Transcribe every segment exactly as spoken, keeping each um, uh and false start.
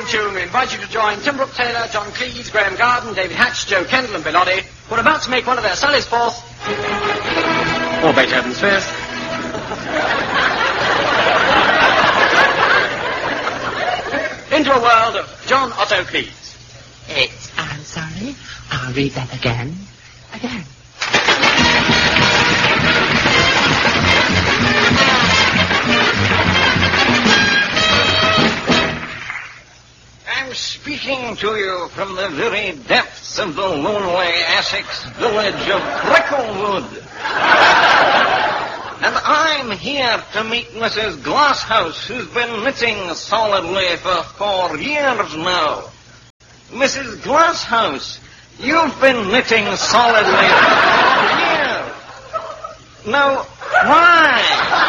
tune, we invite you to join Tim Brooke Taylor, John Cleese, Graham Garden, David Hatch, Joe Kendall and Bill Oddie, who are about to make one of their Sally's Fourth, or Beethoven's Fifth, into a world of John Otto Cleese. It's, I'm sorry, I'll read that again. Again. I'm speaking to you from the very depths of the lonely Essex village of Cricklewood. And I'm here to meet Missus Glasshouse, who's been knitting solidly for four years now. Missus Glasshouse, you've been knitting solidly for four years. Now, why?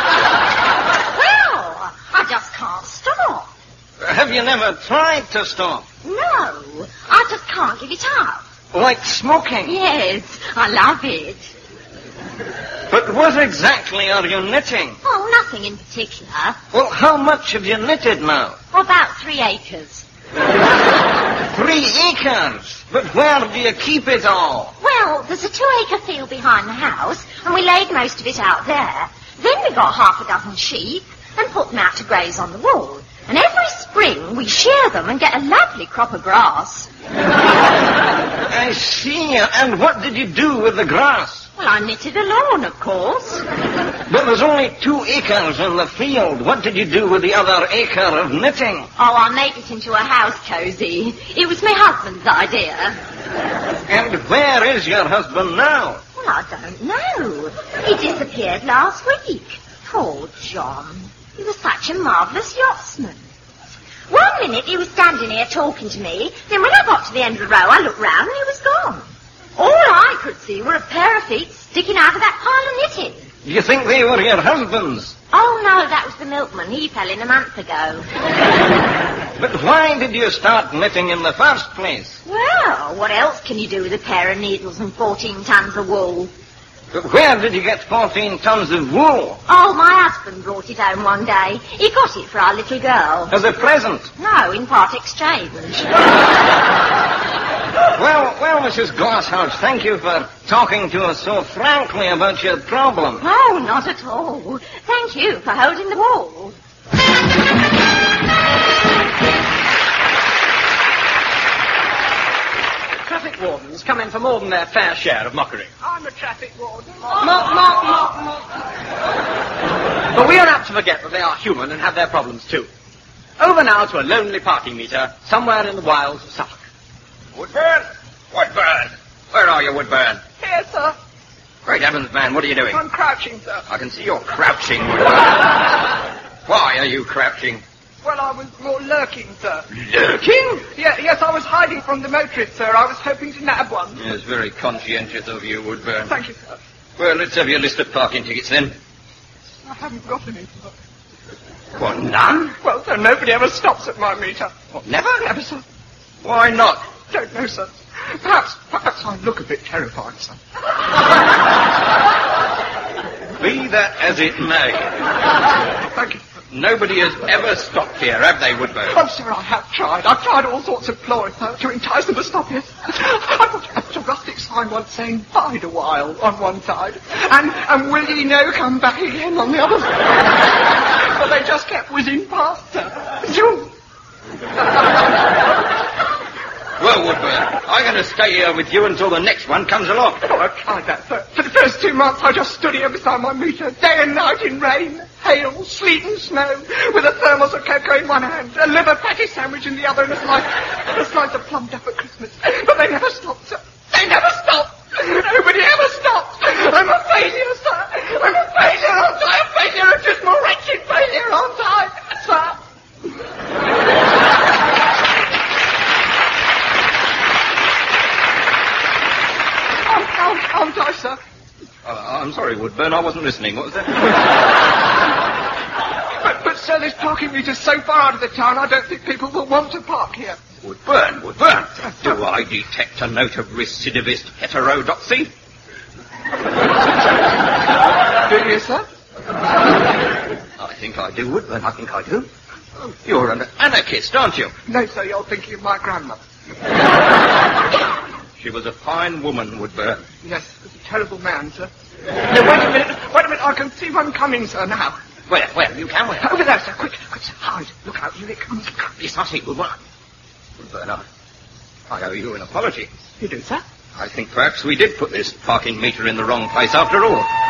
Well, I just can't stop. Have you never tried to stop? No, I just can't give it up. Like smoking? Yes, I love it. But what exactly are you knitting? Oh, nothing in particular. Well, how much have you knitted now? About three acres. Three acres? But where do you keep it all? Well, there's a two-acre field behind the house, and we laid most of it out there. Then we got half a dozen sheep and put them out to graze on the wall. And every spring we shear them and get a lovely crop of grass. I see. And what did you do with the grass? Well, I knitted a lawn, of course. But there's only two acres in the field. What did you do with the other acre of knitting? Oh, I made it into a house cozy. It was my husband's idea. And where is your husband now? Well, I don't know. He disappeared last week. Poor John. He was such a marvellous yachtsman. One minute he was standing here talking to me, then when I got to the end of the row, I looked round and he was gone. All I could see were a pair of feet sticking out of that pile of knitting. Do you think they were your husband's? Oh, no, that was the milkman. He fell in a month ago. But why did you start knitting in the first place? Well, what else can you do with a pair of needles and fourteen tons of wool? But where did you get fourteen tons of wool? Oh, my husband brought it home one day. He got it for our little girl. As a present? No, in part exchange. Well, well, Missus Glasshouse, thank you for talking to us so frankly about your problem. Oh, not at all. Thank you for holding the wool. Traffic wardens come in for more than their fair share of mockery. I'm a traffic warden. Mock, mock, mock, mock. But we are apt to forget that they are human and have their problems too. Over now to a lonely parking meter somewhere in the wilds of Suffolk. Woodburn? Woodburn! Where are you, Woodburn? Here, sir. Great heavens, man, what are you doing? I'm crouching, sir. I can see you're crouching, Woodburn. Why are you crouching? Well, I was more lurking, sir. Lurking? Yeah, yes, I was hiding from the motorist, sir. I was hoping to nab one. Yes, very conscientious of you, Woodburn. Thank you, sir. Well, let's have your list of parking tickets, then. I haven't got any, sir. What, none? Well, sir, nobody ever stops at my meter. What, never? Never, sir. Why not? Don't know, sir. Perhaps, perhaps I look a bit terrified, sir. Be that as it may. Thank you. Nobody has ever stopped here, have they, Woodburn? Oh, sir, I have tried. I've tried all sorts of ploys, sir, to entice them to stop it. I put a rustic sign once saying, bide a while, on one side, and, and will ye no come back again on the other side. But they just kept whizzing past, sir. Zoom. Well, Woodburn, I'm going to stay here with you until the next one comes along. Oh, I've tried that, sir. For the first two months, I just stood here beside my meter, day and night in rain, hail, sleet and snow, with a thermos of cocoa in one hand, a liver patty sandwich in the other, and a slice, a slice of plum duff at Christmas. But they never stopped, sir. They never stopped. Nobody ever stopped. I'm a failure, sir. I'm a failure, aren't I? A failure, a dismal, wretched failure, aren't I, sir? Aren't I, sir? Uh, I'm sorry, Woodburn, I wasn't listening. What was that? but, but, sir, this parking meter's so far out of the town, I don't think people will want to park here. Woodburn, Woodburn, do I detect a note of recidivist heterodoxy? Do you, sir? I think I do, Woodburn, I think I do. Oh, you're an anarchist, aren't you? No, sir, you're thinking of my grandmother. She was a fine woman, Woodburn. Yes, he was a terrible man, sir. No, wait a minute, wait a minute, I can see one coming, sir, now. Where, where? You can, where? Over there, sir, quick, quick, sir, hide. Look out, here it comes. Yes, I see, Woodburn. Woodburn, I, I owe you an apology. You do, sir? I think perhaps we did put this parking meter in the wrong place after all.